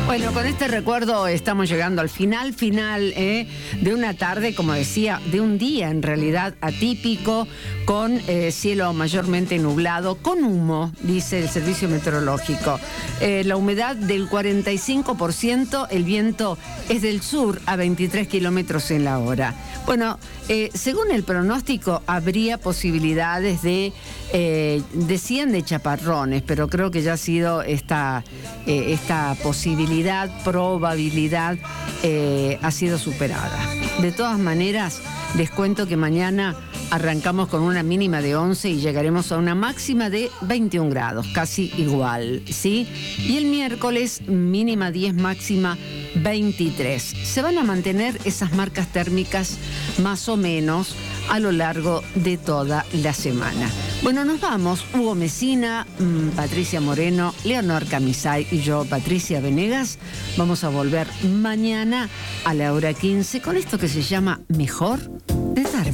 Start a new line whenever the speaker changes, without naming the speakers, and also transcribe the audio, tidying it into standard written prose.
Bueno, con este recuerdo estamos llegando al final de una tarde, como decía, de un día en realidad atípico, con cielo mayormente nublado, con humo, dice el servicio meteorológico. La humedad del 45%, el viento es del sur a 23 kilómetros en la hora. Bueno, según el pronóstico, habría posibilidades decían de chaparrones, pero creo que ya ha sido esta probabilidad ha sido superada. De todas maneras, les cuento que mañana arrancamos con una mínima de 11 y llegaremos a una máxima de 21 grados, casi igual, ¿sí? Y el miércoles, mínima 10, máxima 23. Se van a mantener esas marcas térmicas más o menos a lo largo de toda la semana. Bueno, nos vamos. Hugo Mesina, Patricia Moreno, Leonor Camisay y yo, Patricia Venegas. Vamos a volver mañana a la hora 15 con esto que se llama Mejor de Tarde.